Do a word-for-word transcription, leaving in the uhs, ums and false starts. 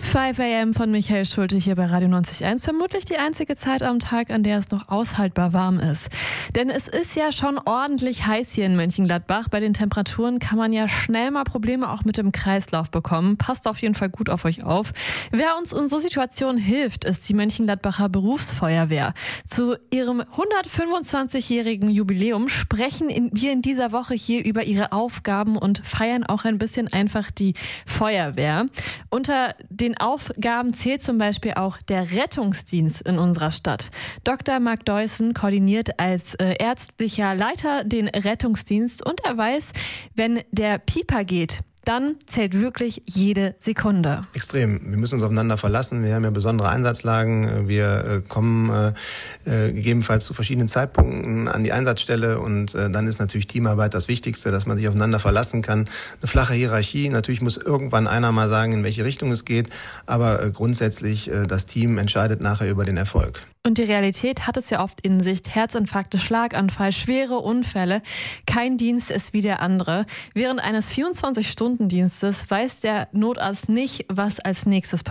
fünf a m von Michael Schulte hier bei Radio neunzig Komma eins. Vermutlich die einzige Zeit am Tag, an der es noch aushaltbar warm ist. Denn es ist ja schon ordentlich heiß hier in Mönchengladbach. Bei den Temperaturen kann man ja schnell mal Probleme auch mit dem Kreislauf bekommen. Passt auf jeden Fall gut auf euch auf. Wer uns in so Situationen hilft, ist die Mönchengladbacher Berufsfeuerwehr. Zu ihrem hundertfünfundzwanzigjährigen Jubiläum sprechen in, wir in dieser Woche hier über ihre Aufgaben und feiern auch ein bisschen einfach die Feuerwehr. Unter den Aufgaben zählt zum Beispiel auch der Rettungsdienst in unserer Stadt. Doktor Marc Deussen koordiniert als äh, ärztlicher Leiter den Rettungsdienst und er weiß, wenn der Pieper geht, dann zählt wirklich jede Sekunde. Extrem. Wir müssen uns aufeinander verlassen. Wir haben ja besondere Einsatzlagen. Wir äh, kommen äh, gegebenenfalls zu verschiedenen Zeitpunkten an die Einsatzstelle und äh, dann ist natürlich Teamarbeit das Wichtigste, dass man sich aufeinander verlassen kann. Eine flache Hierarchie. Natürlich muss irgendwann einer mal sagen, in welche Richtung es geht, aber äh, grundsätzlich äh, das Team entscheidet nachher über den Erfolg. Und die Realität hat es ja oft in sich. Herzinfarkte, Schlaganfall, schwere Unfälle. Kein Dienst ist wie der andere. Während eines vierundzwanzig Stunden Dienstes weiß der Notarzt nicht, was als nächstes passiert.